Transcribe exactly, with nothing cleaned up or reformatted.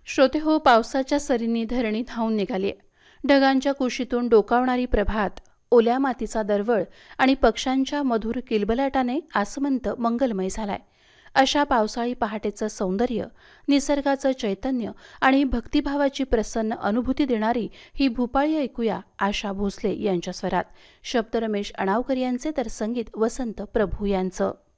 श्रोते हो, पावसाच्या सरींनी धरणी धावून निघाली. ढगांच्या कुशीतून डोकावणारी प्रभात, ओल्या मातीचा दरवळ आणि पक्ष्यांच्या मधुर किलबलाटाने आसमंत मंगलमय झालाय. अशा पावसाळी पहाटेचं सौंदर्य, निसर्गाचं चैतन्य आणि भक्तिभावाची प्रसन्न अनुभूती देणारी ही भूपाळी ऐकूया आशा भोसले यांच्या स्वरात. शब्द रमेश अणावकर यांचे, तर संगीत वसंत प्रभू यांचं.